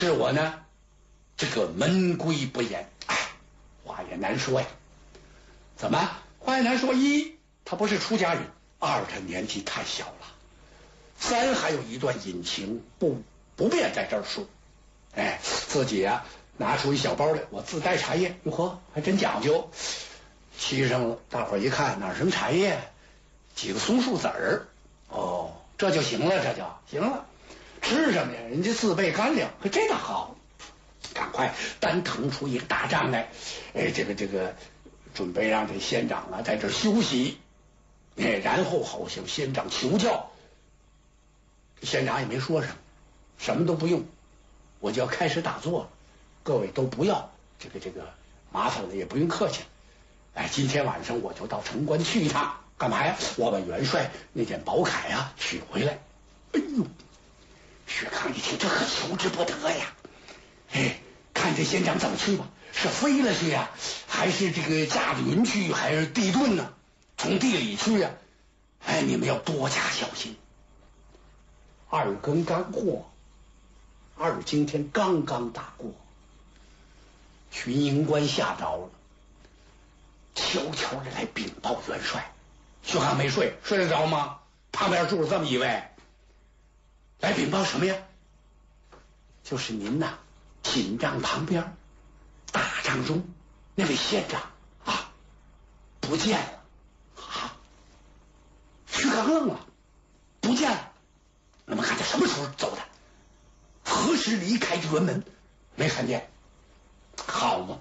是我呢，这个门规不严，哎，话也难说呀。怎么？话也难说，一他不是出家人，二他年纪太小了，三还有一段隐情不便在这儿说。哎，自己啊拿出一小包来，我自带茶叶，哟呵，还真讲究。沏上了，大伙儿一看哪什么茶叶，几个松树籽儿，哦，这就行了，这就行了。吃什么呀？人家自备干粮，可这个好。赶快单腾出一个大帐来，这个准备让这仙长啊在这儿休息，然后好向仙长求教。仙长也没说什么，什么都不用，我就要开始打坐了。各位都不要这个麻烦了，也不用客气。哎，今天晚上我就到城关去一趟，干嘛呀？我把元帅那件宝铠啊取回来。哎呦，薛康一听，这可求之不得呀！哎，看这仙长怎么去吧，是飞了去呀，还是这个驾着云去，还是地遁呢？从地里去呀？哎，你们要多加小心。二更刚过，二今天刚刚打过，巡营官吓着了，悄悄的来禀报元帅。薛康没睡，睡得着吗？旁边住了这么一位，来禀报什么呀？就是您呐，寝帐旁边大帐中那位县长啊，不见了啊！薛康愣了，不见了。那么看他什么时候走的？何时离开这辕门？没看见。好嘛，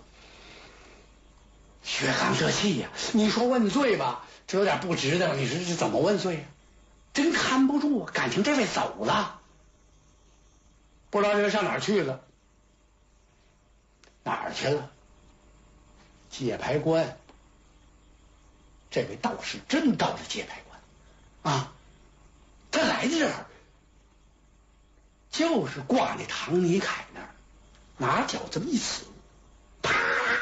薛康这气呀！你说问罪吧，这有点不值当。你说这怎么问罪呀？真看不住啊！感情这位走了，不知道这位上哪儿去了？哪儿去了？界牌关。这位道士真到了界牌关啊！他来这儿就是挂那唐尼凯那儿，拿脚这么一死，啪，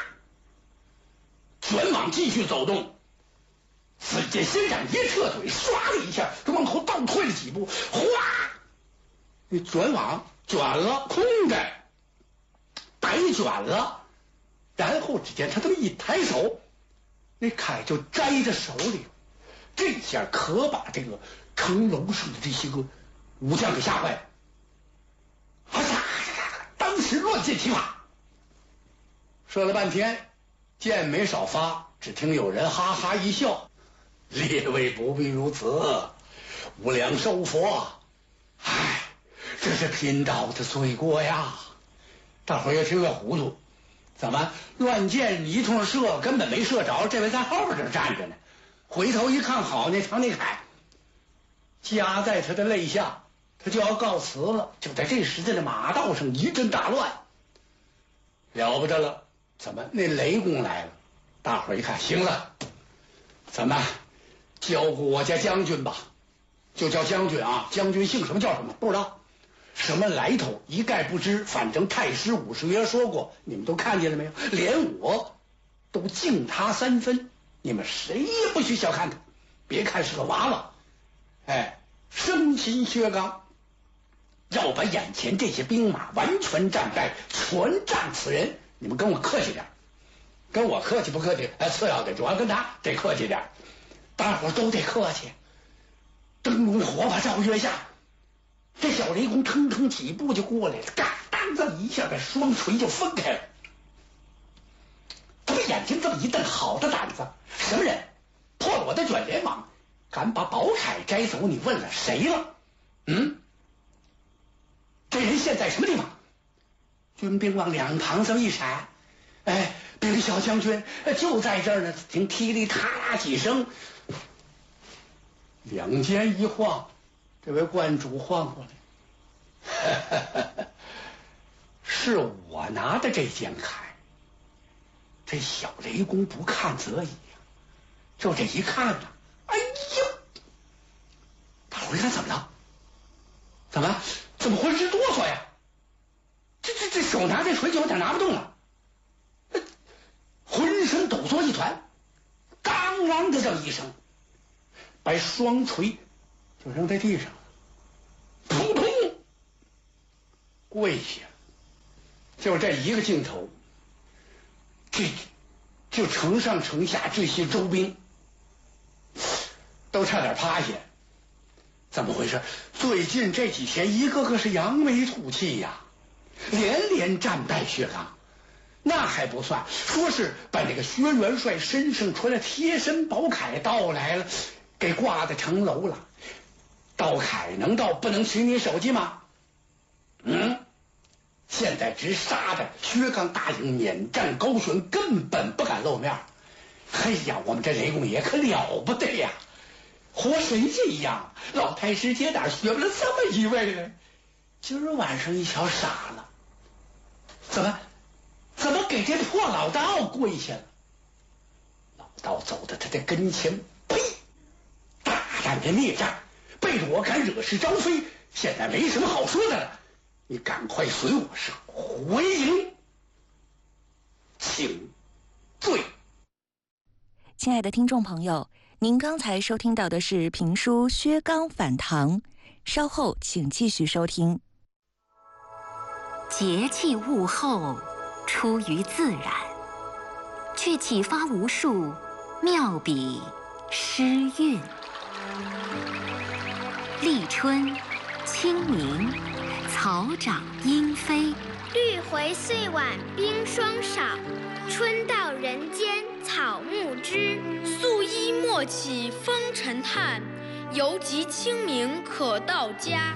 卷网继续走动。只见仙长一撤腿，唰的一下就往后倒退了几步，哗，那卷网卷了，空的，白卷了。然后只见他这么一抬手，那铠就摘在手里，这下可把这个城楼上的这些个武将给吓坏了。当时乱箭齐发，射了半天，箭没少发，只听有人哈哈一笑：“列位不必如此，无量寿佛，唉，这是贫道的罪过呀！”大伙儿越听越糊涂，怎么乱箭一通射，根本没射着？这位在后边这站着呢，回头一看，好，那唐尼凯夹在他的肋下。他就要告辞了，就在这时，这马道上一阵大乱，了不得了！怎么那雷公来了？大伙儿一看，行了，怎么交过我家将军吧？就叫将军啊，将军姓什么叫什么不知道，什么来头一概不知。反正太师武士爷说过，你们都看见了没有？连我都敬他3分，你们谁也不许小看他。别看是个娃娃，哎，生擒薛刚。要把眼前这些兵马完全战败，全战此人。你们跟我客气点，跟我客气不客气？次要的，主要跟他得客气点，大伙都得客气。灯笼火把照月下，这小雷公腾腾几步就过来了，嘎当这一下，把双锤就分开了。他把眼睛这么一瞪，好的胆子！什么人破了我的卷帘网，敢把宝铠摘走？你问了谁了？这人现在什么地方？军兵往两旁这么一闪，哎，禀小将军，就在这儿呢。听噼里啪啦几声，两间一晃，这位观主晃过来，是我拿的这件铠。这小雷公不看则已呀，就这一看呢，哎呦！大伙一看怎么了？怎么浑身哆嗦呀？这手拿这锤就有点拿不动了，浑身抖作一团，当啷的这一声，把双锤就扔在地上，扑通跪下。 就这一个镜头，就城上城下这些周兵都差点趴下。怎么回事？最近这几天一个个是扬眉吐气呀，连连战败薛刚。那还不算，说是把那个薛元帅身上穿的贴身宝铠盗来了，给挂在城楼了。刀铠能到，不能请你手机吗？现在直杀的薛刚答应免战高悬，根本不敢露面。嘿呀，我们这雷公爷可了不得呀，活神仙一样。老太师姐哪学不了这么一位呢？今儿晚上一瞧傻了，怎么给这破老道跪下了？老道走到他的跟前，呸！大战的孽障，背着我敢惹是招非，现在没什么好说的了，你赶快随我上回营请罪。 亲爱的听众朋友，您刚才收听到的是评书《薛刚反唐》，稍后请继续收听。 节气物候出于自然，却启发无数妙笔诗韵。立春、清明，草长莺飞， 绿回岁晚冰霜少，春到人间草木知。 素衣莫起风尘叹，犹及清明可到家。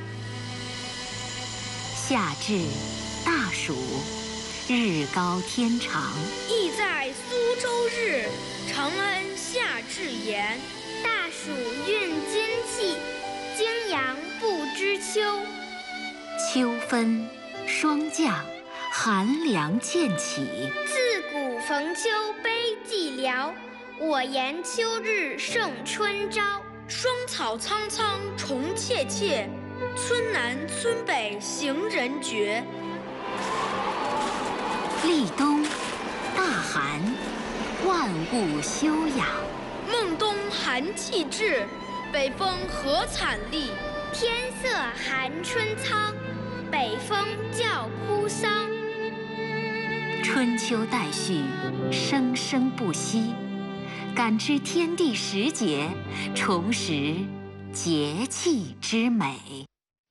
夏至大暑，日高天长， 意在苏州日，承恩夏至言。 大暑运金气，惊阳不知秋。 秋分霜降，寒凉渐起。 自古逢秋悲寂寥，我言秋日胜春朝。 霜草苍苍虫切切，村南村北行人绝。 立冬大寒，万物休养。 孟冬寒气至，北风何惨厉。 天色寒春苍，北风叫哭丧。 春秋代序，生生不息，感知天地时节，重拾节气之美。